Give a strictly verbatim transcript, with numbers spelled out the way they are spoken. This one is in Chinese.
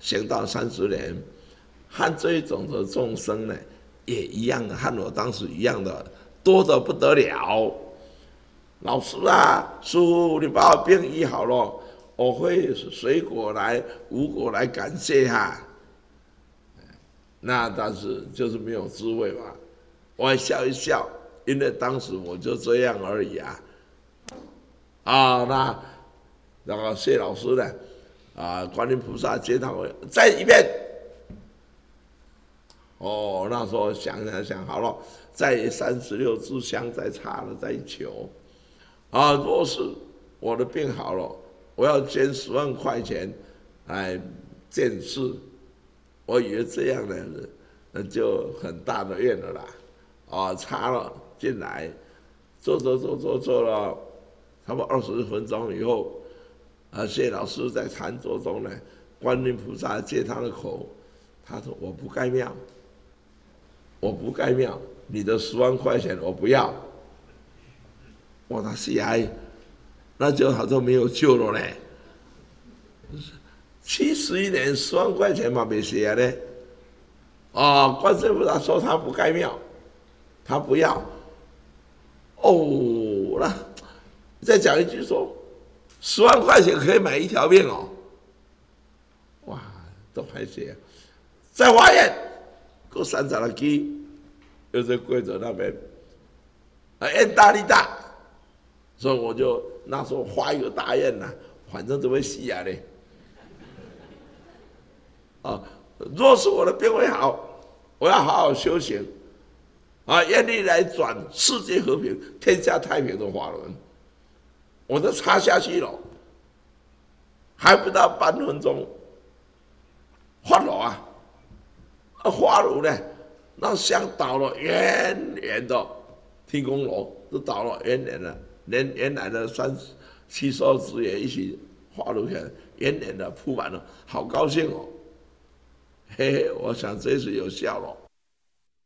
行道三十年，和这一种的众生呢，也一样的，和我当时一样的多得不得了。老师啊，师傅，你把我病医好了，我会水果来、五果来感谢他。那但是就是没有滋味嘛，我还笑一笑，因为当时我就这样而已啊。啊，那那个谢老师呢？啊，观音菩萨接他回再一遍。哦，那时候想想想好了，再三十六支香再插了再求。啊，若是我的病好了，我要捐十万块钱来建寺。我以为这样的那就很大的愿了啦。啊，插了进来，做做做做做了，差不多二十分钟以后，啊，谢老师在禅坐中呢，观音菩萨借他的口，他说我不盖庙，我不盖庙，你的十万块钱我不要。我他是癌，那就好像没有救了嘞。七十一年十万块钱嘛没写呢。啊，观世音菩萨说他不盖庙，他不要。哦，那再讲一句说，十万块钱可以买一条命哦。哇，都拍写。在花园，过三十了基，又在贵州那边，啊，愿大利大。所以我就那时候发一个大愿呐、啊，反正都会死啊嘞。啊，若是我的病会好，我要好好修行，啊，愿力来转世界和平、天下太平的法轮。我都插下去了，还不到半分钟，发了啊！啊，发炉呢，那香倒了圆圆的，天宫楼都倒了圆圆的。连原来的三七十二支也一起化入去，圆圆的铺满了，好高兴哦！嘿嘿，我想这次有效了。